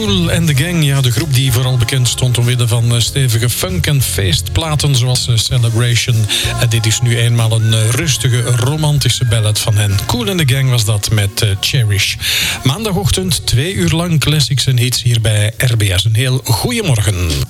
Kool and the Gang, ja, de groep die vooral bekend stond omwille van stevige funk- en feestplaten zoals Celebration. En dit is nu eenmaal een rustige, romantische ballad van hen. Kool and the Gang was dat met Cherish. Maandagochtend 2 uur lang classics en hits hier bij RBS. Een heel goeiemorgen.